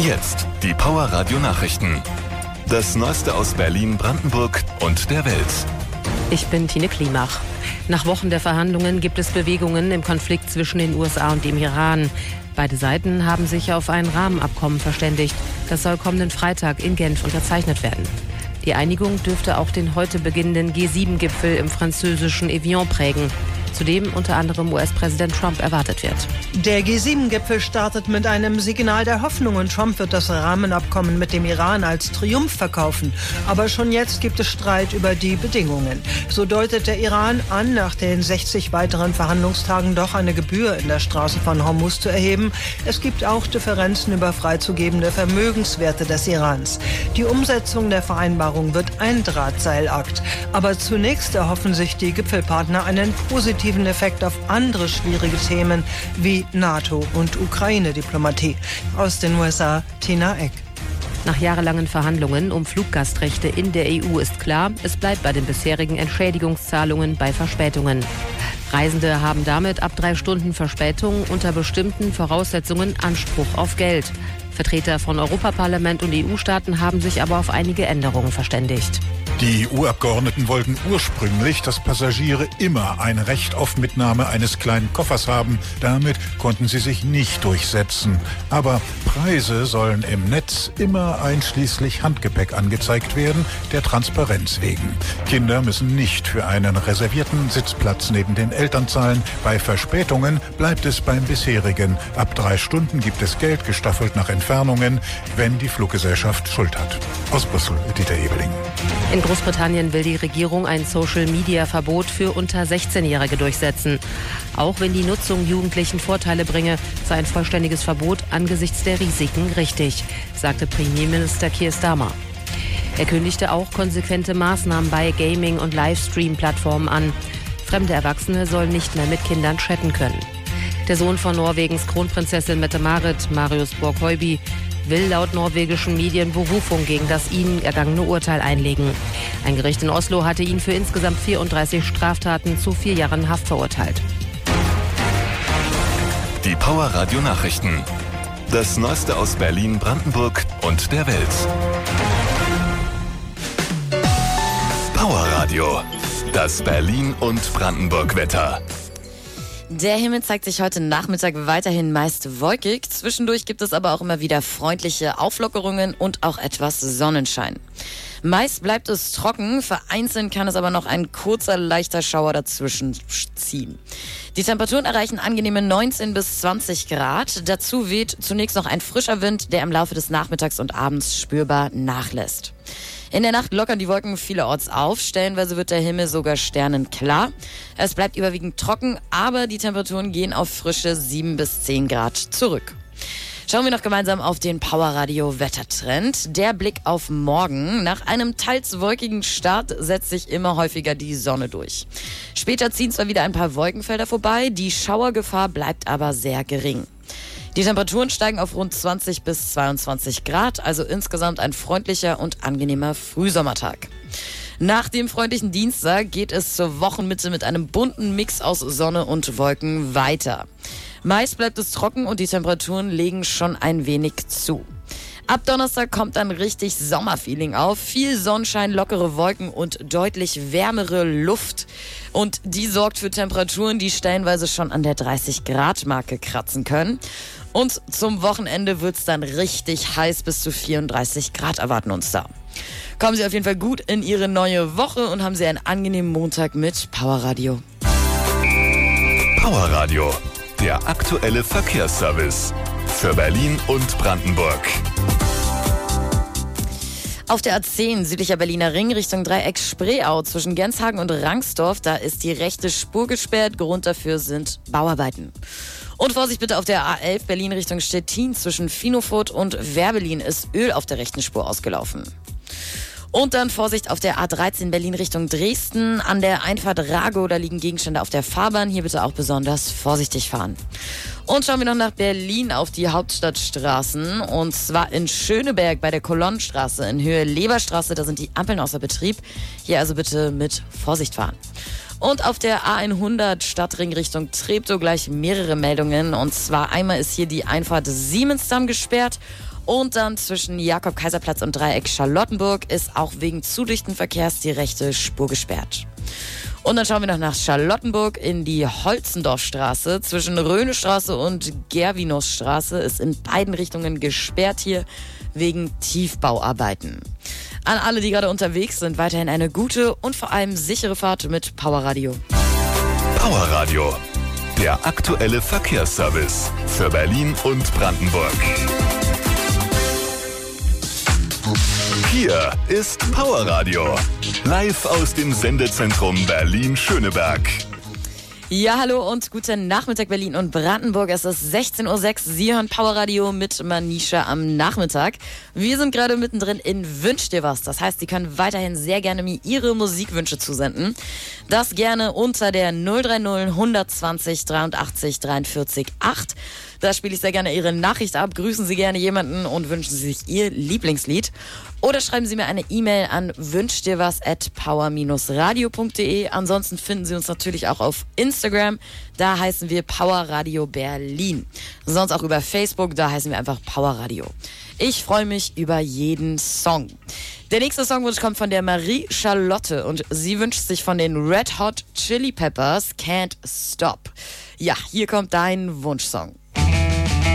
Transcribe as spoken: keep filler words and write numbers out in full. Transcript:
Jetzt die Power Radio Nachrichten. Das Neueste aus Berlin, Brandenburg und der Welt. Ich bin Tine Klimach. Nach Wochen der Verhandlungen gibt es Bewegungen im Konflikt zwischen den U S A und dem Iran. Beide Seiten haben sich auf ein Rahmenabkommen verständigt. Das soll kommenden Freitag in Genf unterzeichnet werden. Die Einigung dürfte auch den heute beginnenden G sieben Gipfel im französischen Evian prägen, zu dem unter anderem U S-Präsident Trump erwartet wird. Der G sieben Gipfel startet mit einem Signal der Hoffnung und Trump wird das Rahmenabkommen mit dem Iran als Triumph verkaufen. Aber schon jetzt gibt es Streit über die Bedingungen. So deutet der Iran an, nach den sechzig weiteren Verhandlungstagen doch eine Gebühr in der Straße von Hormuz zu erheben. Es gibt auch Differenzen über freizugebende Vermögenswerte des Irans. Die Umsetzung der Vereinbarung wird ein Drahtseilakt. Aber zunächst erhoffen sich die Gipfelpartner einen positiven Effekt auf andere schwierige Themen wie NATO und Ukraine-Diplomatie. Aus den U S A, Tina Eck. Nach jahrelangen Verhandlungen um Fluggastrechte in der E U ist klar, es bleibt bei den bisherigen Entschädigungszahlungen bei Verspätungen. Reisende haben damit ab drei Stunden Verspätung unter bestimmten Voraussetzungen Anspruch auf Geld. Vertreter von Europaparlament und E U-Staaten haben sich aber auf einige Änderungen verständigt. Die E U-Abgeordneten wollten ursprünglich, dass Passagiere immer ein Recht auf Mitnahme eines kleinen Koffers haben. Damit konnten sie sich nicht durchsetzen. Aber Preise sollen im Netz immer einschließlich Handgepäck angezeigt werden, der Transparenz wegen. Kinder müssen nicht für einen reservierten Sitzplatz neben den Eltern zahlen. Bei Verspätungen bleibt es beim bisherigen. Ab drei Stunden gibt es Geld gestaffelt nach Entfernungen, wenn die Fluggesellschaft Schuld hat. Aus Brüssel, Dieter Ebeling. In Großbritannien will die Regierung ein Social-Media-Verbot für unter sechzehn-Jährige durchsetzen. Auch wenn die Nutzung Jugendlichen Vorteile bringe, sei ein vollständiges Verbot angesichts der Risiken richtig, sagte Premierminister Keir Starmer. Er kündigte auch konsequente Maßnahmen bei Gaming- und Livestream-Plattformen an. Fremde Erwachsene sollen nicht mehr mit Kindern chatten können. Der Sohn von Norwegens Kronprinzessin Mette-Marit, Marius Borg-Høiby, will laut norwegischen Medien Berufung gegen das ihnen ergangene Urteil einlegen. Ein Gericht in Oslo hatte ihn für insgesamt vierunddreißig Straftaten zu vier Jahren Haft verurteilt. Die Power Radio Nachrichten. Das Neueste aus Berlin, Brandenburg und der Welt. Power Radio. Das Berlin- und Brandenburg-Wetter. Der Himmel zeigt sich heute Nachmittag weiterhin meist wolkig. Zwischendurch gibt es aber auch immer wieder freundliche Auflockerungen und auch etwas Sonnenschein. Meist bleibt es trocken, vereinzelt kann es aber noch ein kurzer, leichter Schauer dazwischen ziehen. Die Temperaturen erreichen angenehme neunzehn bis zwanzig Grad. Dazu weht zunächst noch ein frischer Wind, der im Laufe des Nachmittags und Abends spürbar nachlässt. In der Nacht lockern die Wolken vielerorts auf, stellenweise wird der Himmel sogar sternenklar. Es bleibt überwiegend trocken, aber die Temperaturen gehen auf frische sieben bis zehn Grad zurück. Schauen wir noch gemeinsam auf den Powerradio Wettertrend. Der Blick auf morgen. Nach einem teils wolkigen Start setzt sich immer häufiger die Sonne durch. Später ziehen zwar wieder ein paar Wolkenfelder vorbei, die Schauergefahr bleibt aber sehr gering. Die Temperaturen steigen auf rund zwanzig bis zweiundzwanzig Grad, also insgesamt ein freundlicher und angenehmer Frühsommertag. Nach dem freundlichen Dienstag geht es zur Wochenmitte mit einem bunten Mix aus Sonne und Wolken weiter. Meist bleibt es trocken und die Temperaturen legen schon ein wenig zu. Ab Donnerstag kommt dann richtig Sommerfeeling auf. Viel Sonnenschein, lockere Wolken und deutlich wärmere Luft. Und die sorgt für Temperaturen, die stellenweise schon an der dreißig Grad Marke kratzen können. Und zum Wochenende wird's dann richtig heiß, bis zu vierunddreißig Grad erwarten uns da. Kommen Sie auf jeden Fall gut in Ihre neue Woche und haben Sie einen angenehmen Montag mit Powerradio. Powerradio, der aktuelle Verkehrsservice für Berlin und Brandenburg. Auf der A zehn, südlicher Berliner Ring, Richtung Dreieck Spreeau, zwischen Genshagen und Rangsdorf, da ist die rechte Spur gesperrt. Grund dafür sind Bauarbeiten. Und Vorsicht bitte auf der A elf, Berlin Richtung Stettin, zwischen Finofurt und Werbelin ist Öl auf der rechten Spur ausgelaufen. Und dann Vorsicht auf der A dreizehn, Berlin Richtung Dresden, an der Einfahrt Ragow, da liegen Gegenstände auf der Fahrbahn. Hier bitte auch besonders vorsichtig fahren. Und schauen wir noch nach Berlin auf die Hauptstadtstraßen. Und zwar in Schöneberg bei der Kolonnenstraße in Höhe Leberstraße. Da sind die Ampeln außer Betrieb. Hier also bitte mit Vorsicht fahren. Und auf der A hundert Stadtring Richtung Treptow gleich mehrere Meldungen. Und zwar einmal ist hier die Einfahrt Siemensdamm gesperrt. Und dann zwischen Jakob-Kaiser-Platz und Dreieck Charlottenburg ist auch wegen zu dichten Verkehrs die rechte Spur gesperrt. Und dann schauen wir noch nach Charlottenburg in die Holzendorfstraße. Zwischen Röhnestraße und Gervinusstraße ist in beiden Richtungen gesperrt hier wegen Tiefbauarbeiten. An alle, die gerade unterwegs sind, weiterhin eine gute und vor allem sichere Fahrt mit Powerradio. Powerradio, der aktuelle Verkehrsservice für Berlin und Brandenburg. Hier ist Powerradio, live aus dem Sendezentrum Berlin-Schöneberg. Ja, hallo und guten Nachmittag Berlin und Brandenburg. Es ist sechzehn Uhr sechs. Sie hören Powerradio mit Manisha am Nachmittag. Wir sind gerade mittendrin in Wünsch dir was. Das heißt, Sie können weiterhin sehr gerne mir Ihre Musikwünsche zusenden. Das gerne unter der null drei null hundertzwanzig dreiundachtzig dreiundvierzig acht. Da spiele ich sehr gerne Ihre Nachricht ab. Grüßen Sie gerne jemanden und wünschen Sie sich Ihr Lieblingslied. Oder schreiben Sie mir eine E-Mail an wünschdirwas at power radio punkt de. Ansonsten finden Sie uns natürlich auch auf Instagram. Da heißen wir Powerradio Berlin. Sonst auch über Facebook, da heißen wir einfach Powerradio. Ich freue mich über jeden Song. Der nächste Songwunsch kommt von der Marie Charlotte und sie wünscht sich von den Red Hot Chili Peppers Can't Stop. Ja, hier kommt dein Wunschsong.